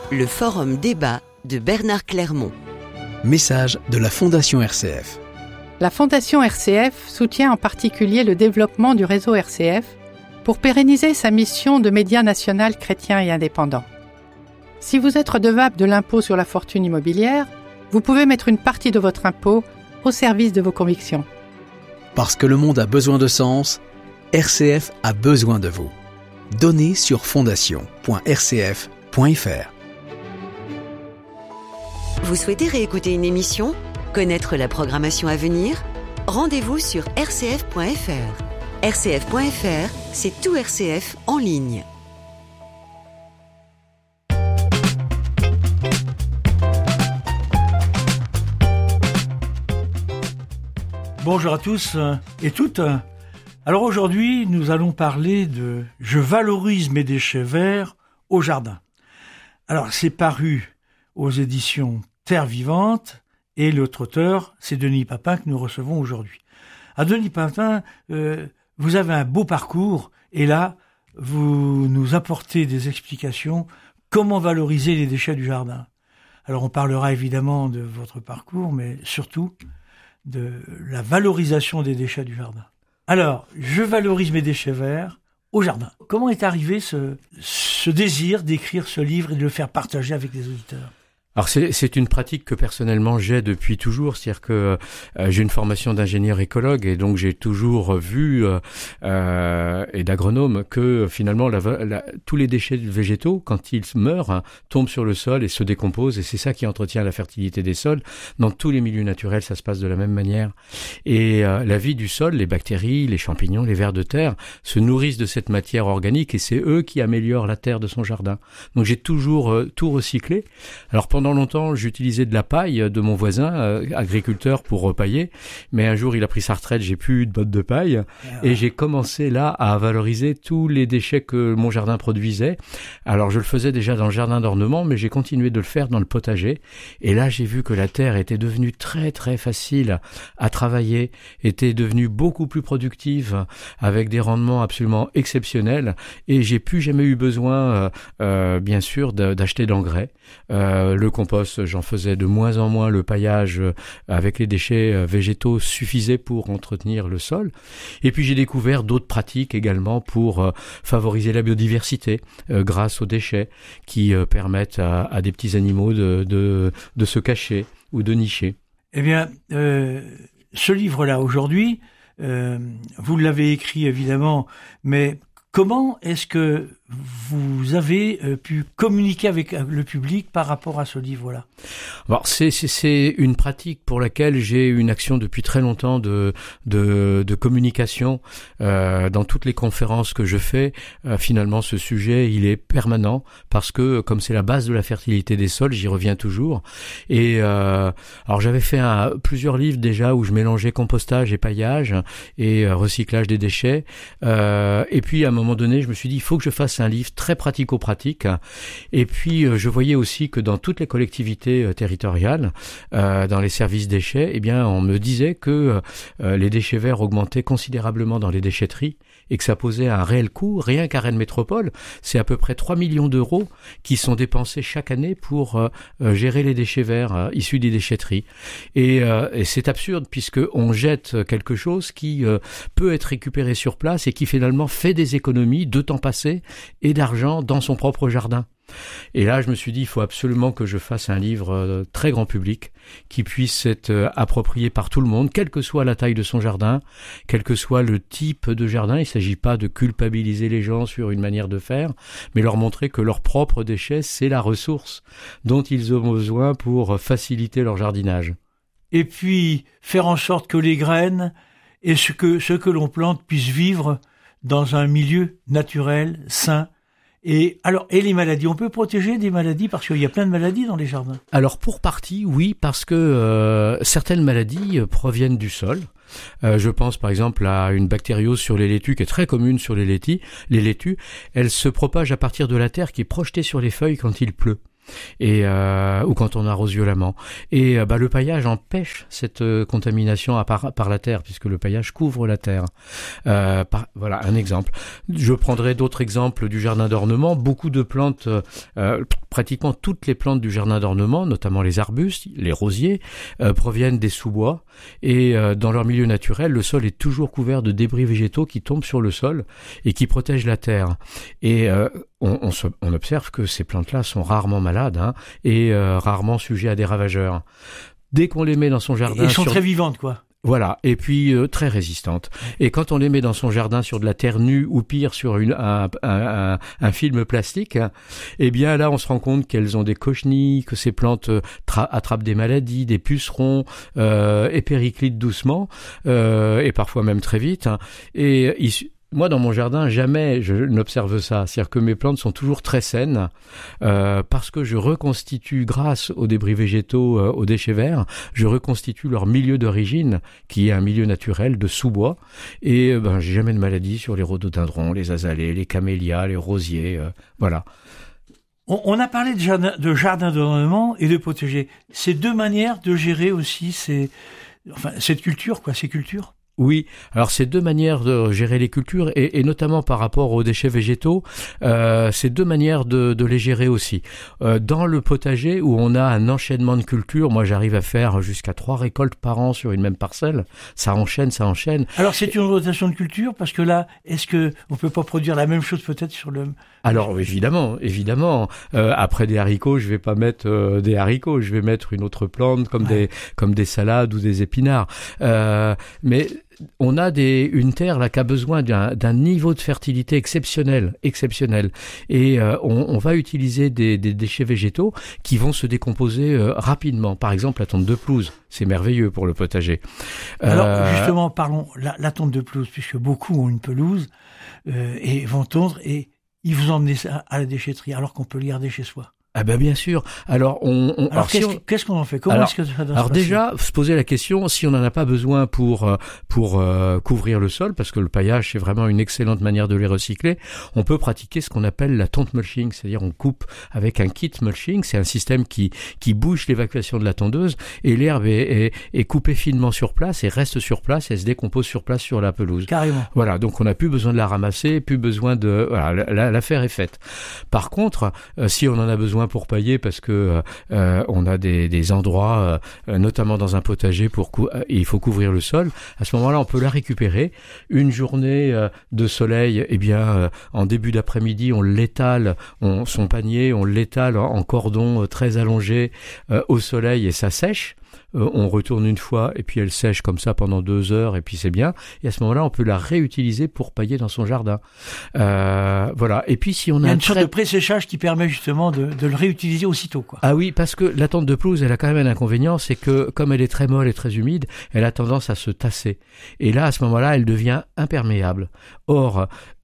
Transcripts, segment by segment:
Le forum débat de Bernard Clermont. Message de la Fondation RCF. La Fondation RCF soutient en particulier le développement du réseau RCF pour pérenniser sa mission de média national chrétien et indépendant. Si vous êtes redevable de l'impôt sur la fortune immobilière, vous pouvez mettre une partie de votre impôt au service de vos convictions. Parce que le monde a besoin de sens, RCF a besoin de vous. Donnez sur fondation.rcf.fr. Vous souhaitez réécouter une émission ? Connaître la programmation à venir ? Rendez-vous sur rcf.fr. rcf.fr, c'est tout RCF en ligne. Bonjour à tous et toutes. Alors aujourd'hui, nous allons parler de « Je valorise mes déchets verts au jardin ». Alors c'est paru aux éditions Terre Vivante et l'autre auteur, c'est Denis Papin que nous recevons aujourd'hui. À Denis Papin, vous avez un beau parcours et là, vous nous apportez des explications comment valoriser les déchets du jardin. Alors on parlera évidemment de votre parcours, mais surtout de la valorisation des déchets du jardin. Alors, je valorise mes déchets verts au jardin. Comment est arrivé ce désir d'écrire ce livre et de le faire partager avec les auditeurs ? Alors c'est une pratique que personnellement j'ai depuis toujours, c'est-à-dire que j'ai une formation d'ingénieur écologue et donc j'ai toujours vu et d'agronome que finalement tous les déchets végétaux quand ils meurent tombent sur le sol et se décomposent et c'est ça qui entretient la fertilité des sols. Dans tous les milieux naturels ça se passe de la même manière et la vie du sol, les bactéries, les champignons, les vers de terre se nourrissent de cette matière organique et c'est eux qui améliorent la terre de son jardin. Donc j'ai toujours tout recyclé. Alors pendant longtemps, j'utilisais de la paille de mon voisin, agriculteur, pour repailler. Mais un jour, il a pris sa retraite, j'ai plus eu de bottes de paille. Et j'ai commencé là à valoriser tous les déchets que mon jardin produisait. Alors, je le faisais déjà dans le jardin d'ornement, mais j'ai continué de le faire dans le potager. Et là, j'ai vu que la terre était devenue très, très facile à travailler, était devenue beaucoup plus productive, avec des rendements absolument exceptionnels. Et j'ai plus jamais eu besoin, bien sûr, d'acheter d'engrais. Le compost, j'en faisais de moins en moins. Le paillage avec les déchets végétaux suffisait pour entretenir le sol. Et puis j'ai découvert d'autres pratiques également pour favoriser la biodiversité grâce aux déchets qui permettent à des petits animaux de se cacher ou de nicher. Eh bien, ce livre-là aujourd'hui, vous l'avez écrit évidemment, mais comment est-ce que vous avez pu communiquer avec le public par rapport à ce livre-là ? Alors, c'est une pratique pour laquelle j'ai une action depuis très longtemps de communication. Dans toutes les conférences que je fais, finalement, ce sujet, il est permanent parce que, comme c'est la base de la fertilité des sols, j'y reviens toujours. Et alors, j'avais fait plusieurs livres déjà où je mélangeais compostage et paillage et recyclage des déchets. Et puis, à un moment donné, je me suis dit, il faut que je fasse un livre très pratico-pratique. Et puis, je voyais aussi que dans toutes les collectivités territoriales, dans les services déchets, eh bien, on me disait que les déchets verts augmentaient considérablement dans les déchetteries et que ça posait un réel coût. Rien qu'à Rennes Métropole, c'est à peu près 3 millions d'euros qui sont dépensés chaque année pour gérer les déchets verts issus des déchetteries. Et c'est absurde puisque on jette quelque chose qui peut être récupéré sur place et qui finalement fait des économies de temps passé et d'argent dans son propre jardin. Et là, je me suis dit, il faut absolument que je fasse un livre très grand public qui puisse être approprié par tout le monde, quelle que soit la taille de son jardin, quel que soit le type de jardin. Il ne s'agit pas de culpabiliser les gens sur une manière de faire, mais leur montrer que leurs propres déchets, c'est la ressource dont ils ont besoin pour faciliter leur jardinage. Et puis, faire en sorte que les graines et ce que l'on plante puissent vivre dans un milieu naturel, sain. Et les maladies, on peut protéger des maladies parce qu'il y a plein de maladies dans les jardins. Alors pour partie, oui, parce que certaines maladies proviennent du sol. Je pense par exemple à une bactériose sur les laitues qui est très commune sur les laitues. Elle se propage à partir de la terre qui est projetée sur les feuilles quand il pleut. Ou quand on arrose violemment. Et le paillage empêche cette contamination par la terre, puisque le paillage couvre la terre. Voilà un exemple. Je prendrai d'autres exemples du jardin d'ornement. Beaucoup de plantes pratiquement toutes les plantes du jardin d'ornement, notamment les arbustes, les rosiers, proviennent des sous-bois. Et dans leur milieu naturel, le sol est toujours couvert de débris végétaux qui tombent sur le sol et qui protègent la terre. Et on observe que ces plantes-là sont rarement malades et rarement sujets à des ravageurs. Dès qu'on les met dans son jardin... Elles sont très vivantes, quoi. Voilà, et puis très résistantes. Et quand on les met dans son jardin sur de la terre nue ou pire sur un film plastique, eh bien là on se rend compte qu'elles ont des cochenilles, que ces plantes attrapent des maladies, des pucerons et périclitent doucement et parfois même très vite. Moi, dans mon jardin, jamais je n'observe ça. C'est-à-dire que mes plantes sont toujours très saines parce que je reconstitue, grâce aux débris végétaux, aux déchets verts, je reconstitue leur milieu d'origine, qui est un milieu naturel de sous-bois. Et j'ai jamais de maladie sur les rhododendrons, les azalées, les camélias, les rosiers, voilà. On a parlé de jardin d'ornement et de potager. C'est deux manières de gérer aussi cette culture, quoi, ces cultures. Oui, alors c'est deux manières de gérer les cultures et notamment par rapport aux déchets végétaux, c'est deux manières de les gérer aussi. Dans le potager où on a un enchaînement de cultures, moi j'arrive à faire jusqu'à 3 récoltes par an sur une même parcelle, ça enchaîne. Alors c'est une rotation de culture parce que là, est-ce que on peut pas produire la même chose peut-être sur le... Alors évidemment. Après des haricots, je vais pas mettre des haricots, je vais mettre une autre plante comme des salades ou des épinards. Mais on a une terre là qui a besoin d'un niveau de fertilité exceptionnel. Et on va utiliser des déchets végétaux qui vont se décomposer rapidement. Par exemple, la tonte de pelouse, c'est merveilleux pour le potager. Alors justement, parlons la tonte de pelouse, puisque beaucoup ont une pelouse et vont tondre et ils vous emmenent ça à la déchetterie alors qu'on peut le garder chez soi. Ah ben bien sûr. Alors qu'est-ce qu'on en fait? Comment est-ce que ça doit se passer? Alors déjà, se poser la question si on n'en a pas besoin pour couvrir le sol, parce que le paillage c'est vraiment une excellente manière de les recycler. On peut pratiquer ce qu'on appelle la tonte mulching, c'est-à-dire on coupe avec un kit mulching. C'est un système qui bouche l'évacuation de la tondeuse et l'herbe est coupée finement sur place et reste sur place et se décompose sur place sur la pelouse. Carrément. Voilà, donc on n'a plus besoin de la ramasser, plus besoin de... Voilà, l'affaire est faite. Par contre, si on en a besoin pour pailler parce que on a des endroits, notamment dans un potager, il faut couvrir le sol. À ce moment-là, on peut la récupérer. Une journée de soleil, en début d'après-midi, on l'étale, son panier, on l'étale en cordon très allongé au soleil et ça sèche. On retourne une fois et puis elle sèche comme ça pendant 2 heures et puis c'est bien. Et à ce moment-là, on peut la réutiliser pour pailler dans son jardin. Voilà. Et puis si on a... Il y a une sorte de pré-séchage qui permet justement de le réutiliser aussitôt, quoi. Ah oui, parce que la tonte de pelouse, elle a quand même un inconvénient, c'est que comme elle est très molle et très humide, elle a tendance à se tasser. Et là, à ce moment-là, elle devient imperméable. Or,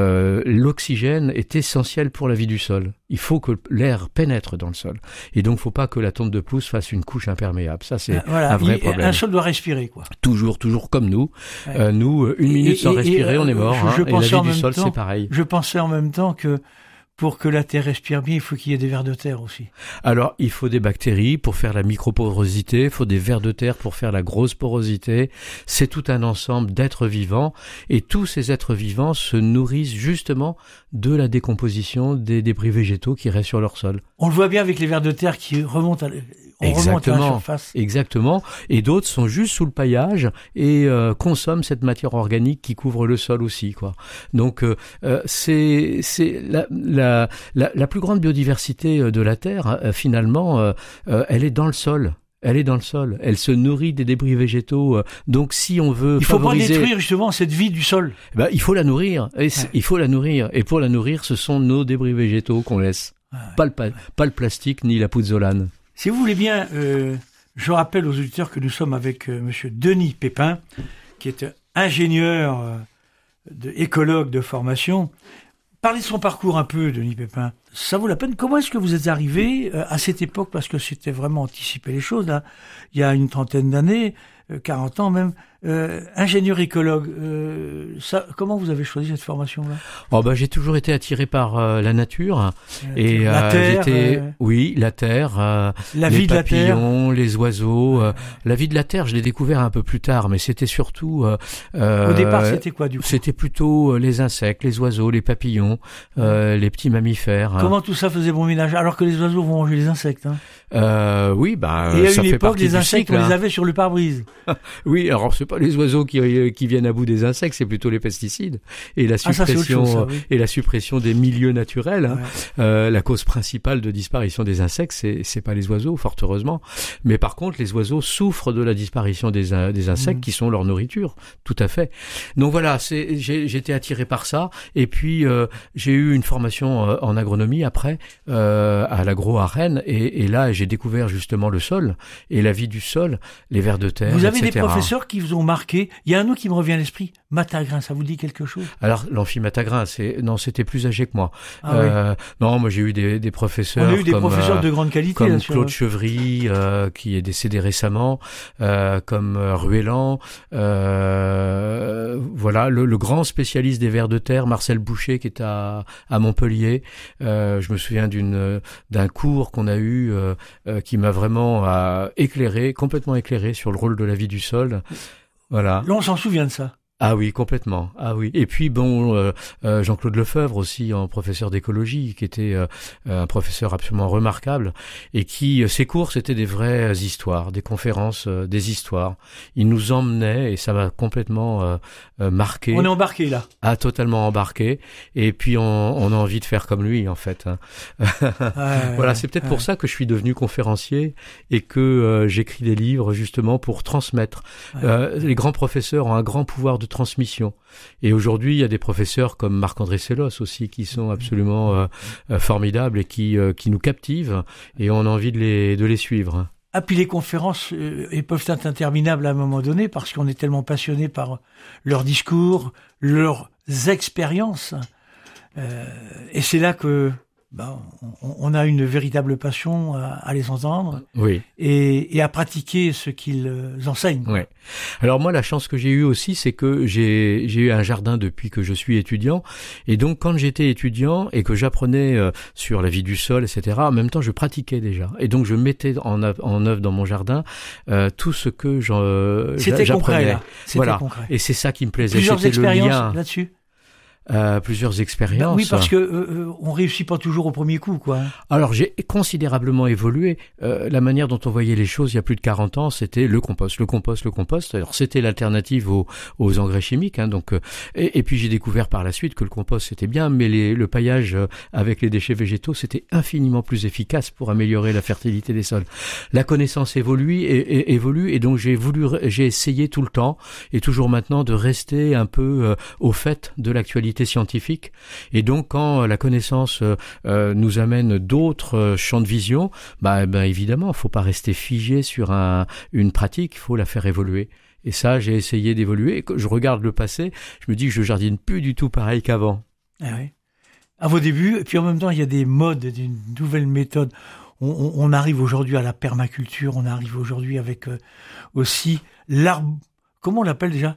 l'oxygène est essentiel pour la vie du sol. Il faut que l'air pénètre dans le sol. Et donc, il ne faut pas que la tonte de pelouse fasse une couche imperméable. Ça, c'est un vrai problème. Un sol doit respirer, quoi. Toujours comme nous. Ouais. Nous, une minute sans respirer, on est mort. Et la vie du sol, c'est pareil. Je pensais en même temps que pour que la terre respire bien, il faut qu'il y ait des vers de terre aussi. Alors, il faut des bactéries pour faire la microporosité, il faut des vers de terre pour faire la grosse porosité. C'est tout un ensemble d'êtres vivants et tous ces êtres vivants se nourrissent justement de la décomposition des débris végétaux qui restent sur leur sol. On le voit bien avec les vers de terre qui remontent à la surface. Exactement. Et d'autres sont juste sous le paillage et consomment cette matière organique qui couvre le sol aussi, quoi. Donc c'est la plus grande biodiversité de la Terre. Finalement, elle est dans le sol. Elle se nourrit des débris végétaux. Donc, si on veut favoriser... Il faut pas détruire justement cette vie du sol. Il faut la nourrir. Il faut la nourrir. Et pour la nourrir, ce sont nos débris végétaux qu'on laisse. Pas le plastique ni la pouzzolane. Si vous voulez bien, je rappelle aux auditeurs que nous sommes avec monsieur Denis Pépin, qui est ingénieur, écologue de formation. Parlez de son parcours un peu, Denis Pépin. Ça vaut la peine. Comment est-ce que vous êtes arrivé à cette époque, parce que c'était vraiment anticiper les choses, là, il y a une trentaine d'années, 40 ans même, ingénieur écologue, ça, comment vous avez choisi cette formation-là? Oh bah j'ai toujours été attiré par la nature et la terre, oui, la terre, la les vie papillons, de la terre. les oiseaux. La vie de la terre, je l'ai découvert un peu plus tard, mais c'était surtout. Au départ, c'était quoi du coup? C'était plutôt les insectes, les oiseaux, les papillons, les petits mammifères. Comment tout ça faisait bon ménage, alors que les oiseaux vont manger les insectes, hein? Oui, bah et à ça une fait époque, partie les du insectes, cycle, on les hein. avait sur le pare-brise. Oui, alors c'est pas les oiseaux qui viennent à bout des insectes, c'est plutôt les pesticides et la Ah, ça, c'est autre suppression chose, ça, oui. et la suppression des milieux naturels. Hein. Ouais. La cause principale de disparition des insectes, c'est pas les oiseaux, fort heureusement, mais par contre les oiseaux souffrent de la disparition des insectes qui sont leur nourriture, tout à fait. Donc voilà, j'étais attiré par ça et puis j'ai eu une formation en agronomie après à l'agro à Rennes et là j'ai découvert justement le sol et la vie du sol, les vers de terre. Vous avez etc. des professeurs qui vous ont marqué. Il y a un nom qui me revient à l'esprit, Matagrin, ça vous dit quelque chose? Alors l'amphimatagrin, c'était plus âgé que moi. Ah, oui. Non, moi j'ai eu des professeurs. On a eu des comme, professeurs de grande qualité. comme là, Claude Chevry, qui est décédé récemment, comme Ruellan. Voilà, le grand spécialiste des vers de terre, Marcel Boucher, qui est à Montpellier. Je me souviens d'un cours qu'on a eu qui m'a vraiment complètement éclairé sur le rôle de la vie du sol. Voilà. Là, on s'en souvient de ça. Ah oui, complètement. Ah oui. Et puis bon, Jean-Claude Lefebvre aussi, en professeur d'écologie, qui était un professeur absolument remarquable et qui, ses cours, c'était des vraies histoires, des conférences, des histoires. Il nous emmenait et ça m'a complètement marqué. On est embarqué là. Ah, totalement embarqué. Et puis on a envie de faire comme lui, en fait. Hein. Voilà, c'est peut-être pour ça que je suis devenu conférencier et que j'écris des livres justement pour transmettre. Les grands professeurs ont un grand pouvoir de transmission. Et aujourd'hui, il y a des professeurs comme Marc-André Sellos aussi qui sont absolument formidables et qui nous captivent et on a envie de les suivre. Ah, puis les conférences elles peuvent être interminables à un moment donné parce qu'on est tellement passionné par leurs discours, leurs expériences. Et c'est là que on a une véritable passion à les entendre, oui, et à pratiquer ce qu'ils enseignent. Ouais. Alors moi, la chance que j'ai eue aussi, c'est que j'ai eu un jardin depuis que je suis étudiant, et donc quand j'étais étudiant et que j'apprenais sur la vie du sol, etc., en même temps, je pratiquais déjà, et donc je mettais en œuvre dans mon jardin tout ce que C'était j'apprenais. concret, là. C'était voilà. concret. Et c'est ça qui me plaisait. Plusieurs C'était le expériences lien. là-dessus. Plusieurs expériences. Oui, parce que on réussit pas toujours au premier coup, quoi. Alors, j'ai considérablement évolué. La manière dont on voyait les choses il y a plus de 40 ans, c'était le compost. Alors, c'était l'alternative aux engrais chimiques. Hein, donc, et puis, j'ai découvert par la suite que le compost, c'était bien, mais le paillage avec les déchets végétaux, c'était infiniment plus efficace pour améliorer la fertilité des sols. La connaissance évolue, et donc j'ai essayé tout le temps, et toujours maintenant, de rester un peu au fait de l'actualité scientifique. Et donc, quand la connaissance nous amène d'autres champs de vision, évidemment, faut pas rester figé sur une pratique, faut la faire évoluer. Et ça, j'ai essayé d'évoluer. Et quand je regarde le passé, je me dis que je jardine plus du tout pareil qu'avant. Ah oui. À vos débuts, et puis en même temps, il y a des modes, des nouvelles méthodes. On arrive aujourd'hui à la permaculture, on arrive aujourd'hui avec aussi l'arbre, comment on l'appelle déjà?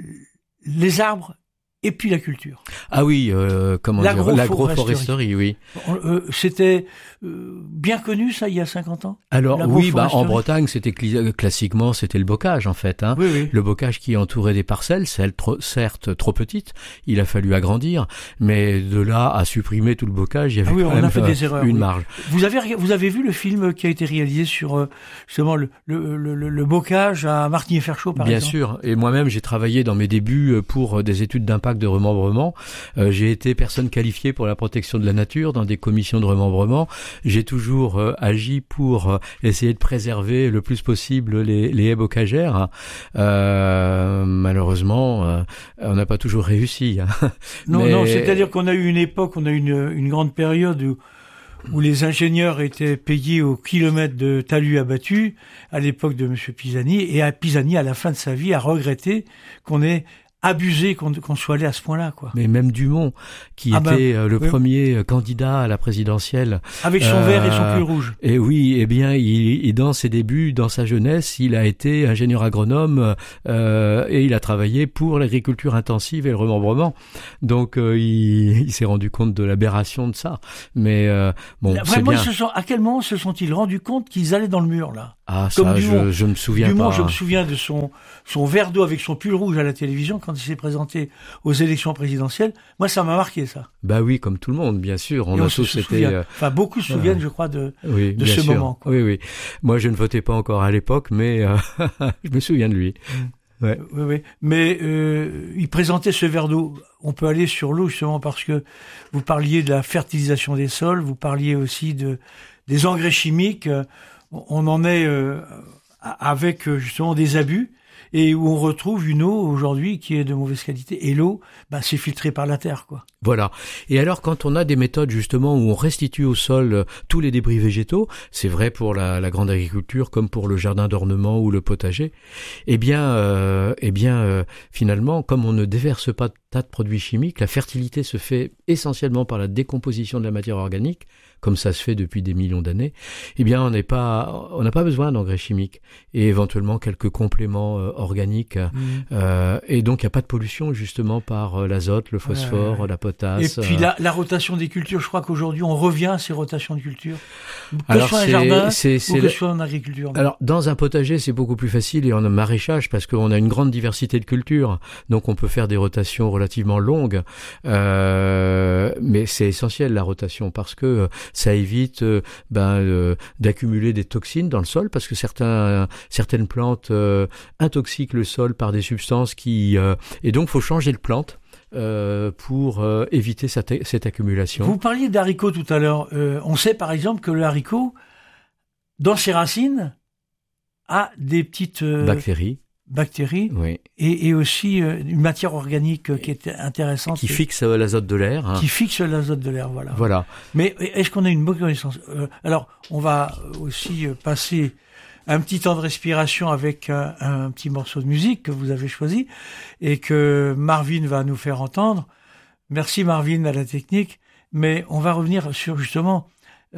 Les arbres et puis la culture. Ah oui, comment dire, l'agroforesterie, oui. C'était bien connu ça il y a 50 ans. Alors oui, en Bretagne, c'était classiquement c'était le bocage en fait. Hein. Oui. Le bocage qui entourait des parcelles, certes trop petites. Il a fallu agrandir, mais de là à supprimer tout le bocage, il y avait quand même des erreurs, une marge. Vous avez vu le film qui a été réalisé sur justement le bocage à Martigny-Ferchaud par exemple? Bien sûr. Et moi-même, j'ai travaillé dans mes débuts pour des études d'impact de remembrement. J'ai été personne qualifiée pour la protection de la nature dans des commissions de remembrement. J'ai toujours agi pour essayer de préserver le plus possible les haies bocagères. Malheureusement, on n'a pas toujours réussi. Hein. Non, c'est-à-dire qu'on a eu une époque, on a eu une grande période où les ingénieurs étaient payés au kilomètre de talus abattus à l'époque de M. Pisani, et Pisani, à la fin de sa vie, a regretté qu'on ait abusé qu'on soit allé à ce point-là, quoi. Mais même Dumont, qui était le premier candidat à la présidentielle. Avec son vert et son pull rouge. Et oui, eh bien, il dans ses débuts, dans sa jeunesse, il a été ingénieur agronome et il a travaillé pour l'agriculture intensive et le remembrement. Donc, il s'est rendu compte de l'aberration de ça. Mais bon, c'est bien. À quel moment se sont-ils rendus compte qu'ils allaient dans le mur, là? Ah, comme ça, Dumont. Je me souviens Dumont, pas. je me souviens de son verre d'eau avec son pull rouge à la télévision quand il s'est présenté aux élections présidentielles. Moi, ça m'a marqué, ça. Bah oui, comme tout le monde, bien sûr. On a tous été... Enfin, beaucoup se souviennent, je crois, de ce sûr. moment, quoi. Oui. Moi, je ne votais pas encore à l'époque, mais je me souviens de lui. Ouais. Oui. Mais il présentait ce verre d'eau. On peut aller sur l'eau, justement, parce que vous parliez de la fertilisation des sols, vous parliez aussi des engrais chimiques. On en est avec justement des abus et où on retrouve une eau aujourd'hui qui est de mauvaise qualité. Et l'eau, c'est filtré par la terre, quoi. Voilà. Et alors, quand on a des méthodes justement où on restitue au sol tous les débris végétaux, c'est vrai pour la grande agriculture comme pour le jardin d'ornement ou le potager. Eh bien, finalement, comme on ne déverse pas de tas de produits chimiques, la fertilité se fait essentiellement par la décomposition de la matière organique, comme ça se fait depuis des millions d'années. Eh bien, on n'a pas besoin d'engrais chimiques et éventuellement quelques compléments organiques. Et donc, il n'y a pas de pollution justement par l'azote, le phosphore, la potasse. Et puis la rotation des cultures, je crois qu'aujourd'hui on revient à ces rotations de cultures, que ce soit un jardin ou que ce soit en agriculture. Alors dans un potager c'est beaucoup plus facile et en un maraîchage parce qu'on a une grande diversité de cultures, donc on peut faire des rotations relativement longues, mais c'est essentiel la rotation parce que ça évite d'accumuler des toxines dans le sol parce que certaines plantes intoxiquent le sol par des substances et donc faut changer de plante pour éviter cette accumulation. Vous parliez d'haricots tout à l'heure. On sait par exemple que le haricot, dans ses racines, a des petites bactéries oui. et aussi une matière organique qui est intéressante. Qui fixe l'azote de l'air. Qui fixe l'azote de l'air, voilà. Mais est-ce qu'on a une bonne connaissance? Alors, on va aussi passer un petit temps de respiration avec un petit morceau de musique que vous avez choisi et que Marvin va nous faire entendre. Merci Marvin à la technique, mais on va revenir sur justement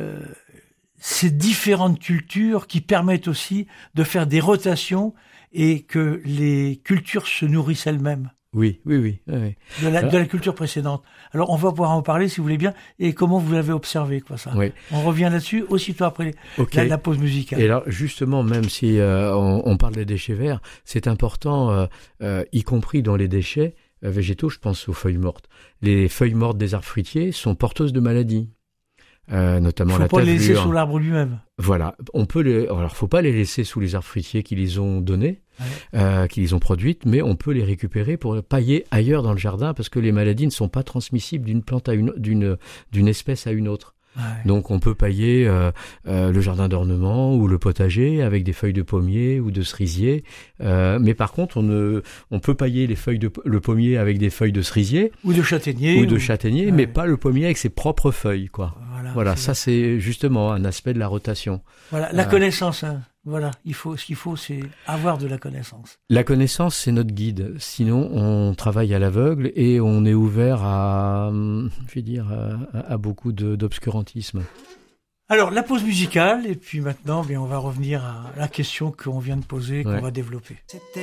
ces différentes cultures qui permettent aussi de faire des rotations et que les cultures se nourrissent elles-mêmes. Oui. De la culture précédente. Alors, on va pouvoir en parler, si vous voulez bien, et comment vous l'avez observé, quoi, ça. Oui. On revient là-dessus aussitôt après la pause musicale. Et alors, justement, même si on parle des déchets verts, c'est important, y compris dans les déchets végétaux, je pense aux feuilles mortes. Les feuilles mortes des arbres fruitiers sont porteuses de maladies. Notamment la tavelure. Faut pas les laisser sous l'arbre lui-même. Voilà, alors faut pas les laisser sous les arbres fruitiers qui les ont donnés, qui les ont produites, mais on peut les récupérer pour pailler ailleurs dans le jardin parce que les maladies ne sont pas transmissibles d'une plante d'une espèce à une autre. Ouais. Donc on peut pailler le jardin d'ornement ou le potager avec des feuilles de pommier ou de cerisier, mais par contre on peut pailler le pommier avec des feuilles de cerisier ou de châtaignier, mais pas le pommier avec ses propres feuilles, quoi. Voilà, ça c'est justement un aspect de la rotation. Voilà, la connaissance. Voilà, ce qu'il faut, c'est avoir de la connaissance. La connaissance, c'est notre guide. Sinon, on travaille à l'aveugle et on est ouvert à beaucoup d'obscurantisme. Alors, la pause musicale, et puis maintenant, on va revenir à la question qu'on vient de poser, qu'on va développer.